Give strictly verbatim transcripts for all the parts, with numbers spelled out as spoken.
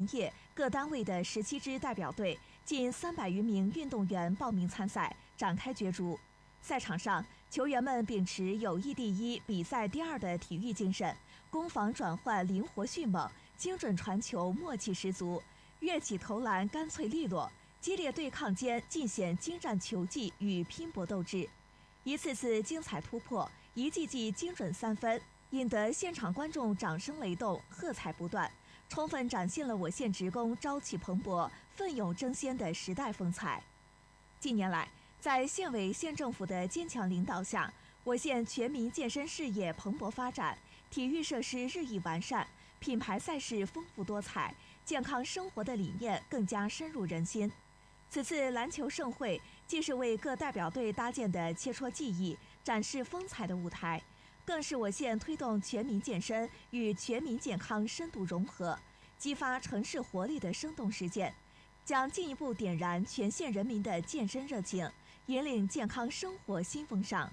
业各单位的十七支代表队，近三百余名运动员报名参赛，展开角逐。赛场上，球员们秉持友谊第一、比赛第二的体育精神，攻防转换灵活迅猛，精准传球默契十足，跃起投篮干脆利落，激烈对抗间尽显精湛球技与拼搏斗志。一次次精彩突破，一记记精准三分，引得现场观众掌声雷动，喝彩不断，充分展现了我县职工朝气蓬勃、奋勇争先的时代风采。近年来，在县委县政府的坚强领导下，我县全民健身事业蓬勃发展，体育设施日益完善，品牌赛事丰富多彩，健康生活的理念更加深入人心。此次篮球盛会既是为各代表队搭建的切磋技艺、展示风采的舞台，更是我县推动全民健身与全民健康深度融合，激发城市活力的生动实践，将进一步点燃全县人民的健身热情，引领健康生活新风尚。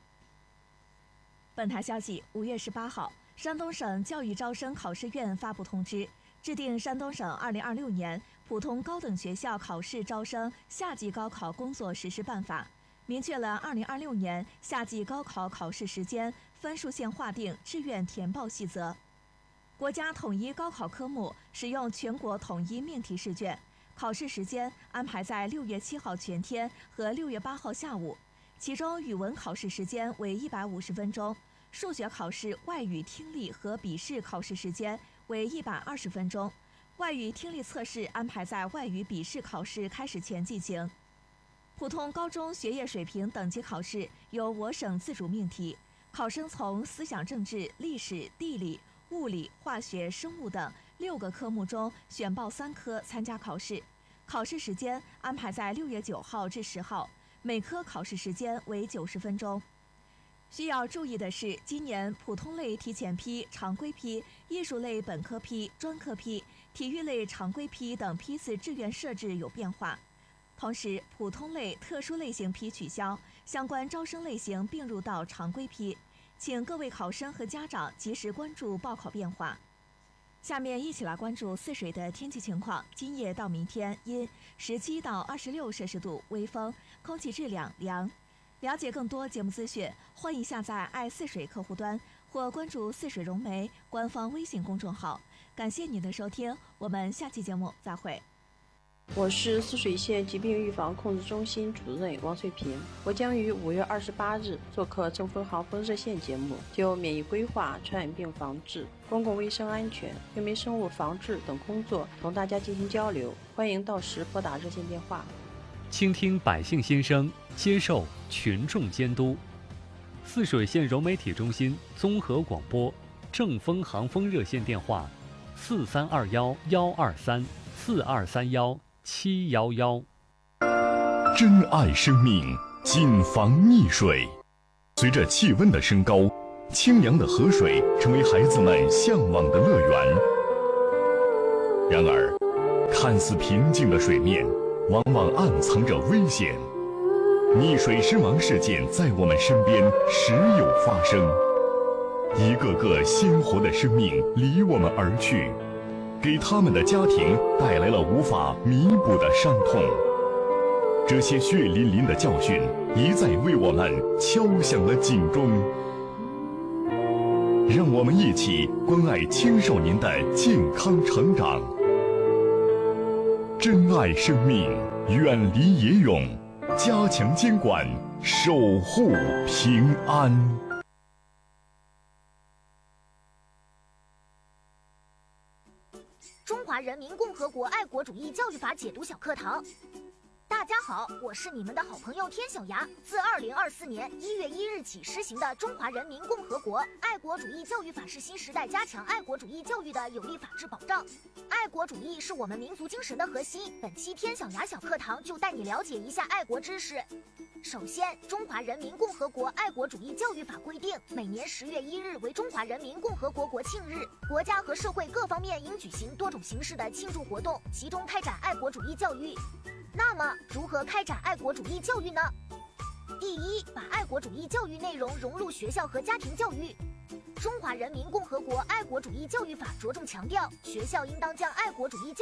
本台消息，五月十八号，山东省教育招生考试院发布通知，制定山东省二零二六年普通高等学校考试招生夏季高考工作实施办法，明确了二零二六年夏季高考考试时间、分数线划定、志愿填报细则。国家统一高考科目使用全国统一命题试卷，考试时间安排在六月七号全天和六月八号下午，其中语文考试时间为一百五十分钟，数学考试外语听力和笔试考试时间为一百二十分钟，外语听力测试安排在外语笔试考试开始前进行。普通高中学业水平等级考试由我省自主命题，考生从思想政治、历史、地理、物理、化学、生物等六个科目中选报三科参加考试，考试时间安排在六月九号至十号，每科考试时间为九十分钟。需要注意的是，今年普通类提前批、常规批、艺术类本科批、专科批、体育类常规批等批次志愿设置有变化。同时，普通类、特殊类型批取消，相关招生类型并入到常规批，请各位考生和家长及时关注报考变化。下面一起来关注泗水的天气情况。今夜到明天阴，十七到二十六摄氏度，微风，空气质量良。了解更多节目资讯，欢迎下载爱泗水客户端或关注泗水融媒官方微信公众号。感谢您的收听，我们下期节目再会。 我是泗水县疾病预防控制中心主任王翠萍，我将于五月二十八日做客正风航风热线节目，就免疫规划、传染病防治、公共卫生安全、病媒生物防治等工作同大家进行交流，欢迎到时拨打热线电话。 倾听百姓心声，接受群众监督。泗水县融媒体中心综合广播正风航风热线电话：四三二幺幺二三四二三幺七幺幺。 珍爱生命，谨防溺水。随着气温的升高，清凉的河水成为孩子们向往的乐园。然而，看似平静的水面，往往暗藏着危险。溺水身亡事件在我们身边时有发生，一个个鲜活的生命离我们而去，给他们的家庭带来了无法弥补的伤痛。这些血淋淋的教训一再为我们敲响了警钟。让我们一起关爱青少年的健康成长，珍爱生命，远离野泳，加强监管，守护平安。 中华人民共和国爱国主义教育法解读小课堂。大家好，我是你们的好朋友天小牙。自二零二四年一月一日起施行的《中华人民共和国爱国主义教育法》是新时代加强爱国主义教育的有力法治保障。爱国主义是我们民族精神的核心。本期天小牙小课堂就带你了解一下爱国知识。首先，《中华人民共和国爱国主义教育法》规定，每年十月一日为中华人民共和国国庆日，国家和社会各方面应举行多种形式的庆祝活动，集中开展爱国主义教育。那么，如何开展爱国主义教育呢？第一，把爱国主义教育内容融入学校和家庭教育。中华人民共和国爱国主义教育法着重强调，学校应当将爱国主义教